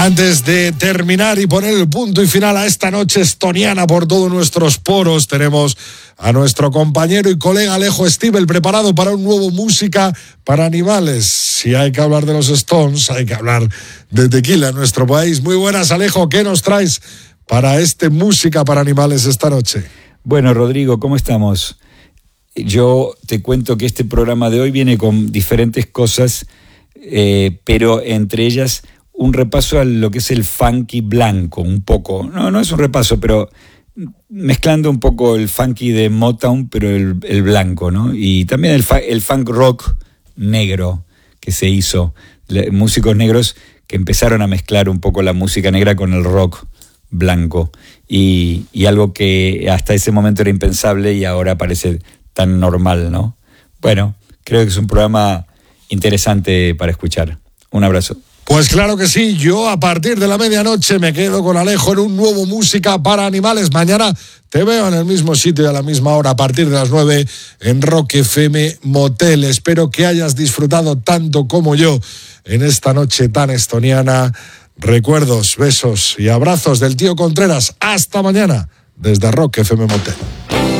Antes de terminar y poner el punto y final a esta noche estoniana por todos nuestros poros, tenemos a nuestro compañero y colega Alejo Stivel preparado para un nuevo Música para Animales. Si hay que hablar de los Stones, hay que hablar de tequila en nuestro país. Muy buenas, Alejo, ¿qué nos traes para este Música para Animales esta noche? Bueno, Rodrigo, ¿cómo estamos? Yo te cuento que este programa de hoy viene con diferentes cosas, pero entre ellas un repaso a lo que es el funky blanco, un poco. No es un repaso, pero mezclando un poco el funky de Motown, pero el blanco, ¿no? Y también el funk rock negro que se hizo. Músicos negros que empezaron a mezclar un poco la música negra con el rock blanco. Y algo que hasta ese momento era impensable y ahora parece tan normal, ¿no? Bueno, creo que es un programa interesante para escuchar. Un abrazo. Pues claro que sí, yo a partir de la medianoche me quedo con Alejo en un nuevo Música para Animales. Mañana te veo en el mismo sitio y a la misma hora, a partir de las 9 en Rock FM Motel. Espero que hayas disfrutado tanto como yo en esta noche tan estoniana. Recuerdos, besos y abrazos del tío Contreras. Hasta mañana desde Rock FM Motel.